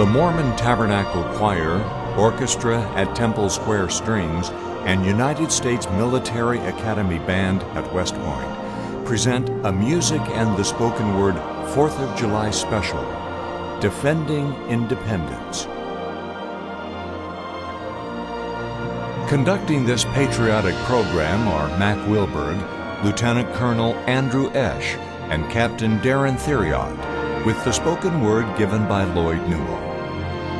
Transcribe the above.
The Mormon Tabernacle Choir, Orchestra at Temple Square Strings, and United States Military Academy Band at West Point present a music and the spoken word 4th of July special, Defending Independence. Conducting this patriotic program are Mac Wilberg, Lieutenant Colonel Andrew Esch, and Captain Darren Theriot, with the spoken word given by Lloyd Newell.